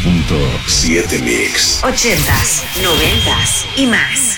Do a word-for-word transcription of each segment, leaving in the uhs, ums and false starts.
punto siete Mix. Ochentas, noventas y más.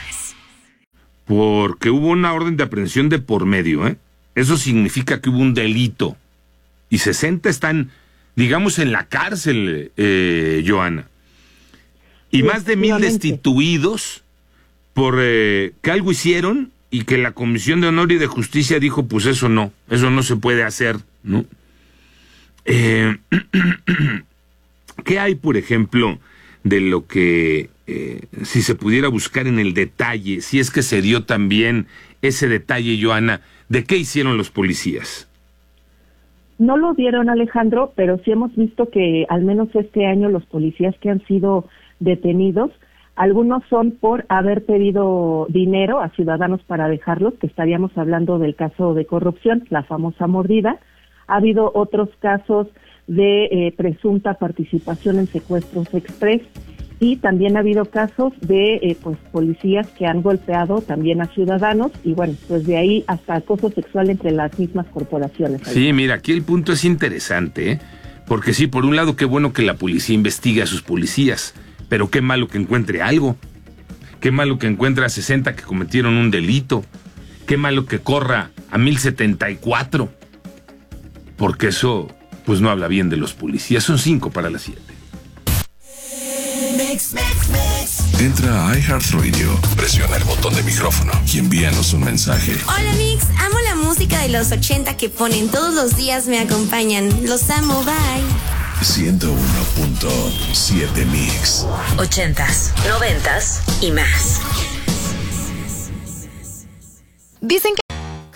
Porque hubo una orden de aprehensión de por medio, ¿eh? Eso significa que hubo un delito. Y sesenta están, digamos, en la cárcel, eh, Joana. Y sí, más de mil destituidos por eh, que algo hicieron y que la Comisión de Honor y de Justicia dijo, pues eso no, eso no se puede hacer, ¿no? Eh, ¿Qué hay, por ejemplo, de lo que, eh, si se pudiera buscar en el detalle, si es que se dio también ese detalle, Joana, de qué hicieron los policías? No lo dieron, Alejandro, pero sí hemos visto que al menos este año los policías que han sido detenidos, algunos son por haber pedido dinero a ciudadanos para dejarlos, que estaríamos hablando del caso de corrupción, la famosa mordida. Ha habido otros casos de eh, presunta participación en secuestros express y también ha habido casos de eh, pues policías que han golpeado también a ciudadanos y bueno, pues de ahí hasta acoso sexual entre las mismas corporaciones. Sí, mira, aquí el punto es interesante, ¿eh? Porque sí, por un lado, qué bueno que la policía investigue a sus policías, pero qué malo que encuentre algo, qué malo que encuentre a sesenta que cometieron un delito, qué malo que corra a mil setenta y cuatro, porque eso pues no habla bien de los policías. Son cinco para las siete. Mix, mix, mix. Entra a iHeartRadio, presiona el botón de micrófono y envíanos un mensaje. Hola Mix, amo la música de los ochenta que ponen todos los días, me acompañan. Los amo, bye. ciento uno punto siete Mix. Ochentas, noventas y más. Dicen que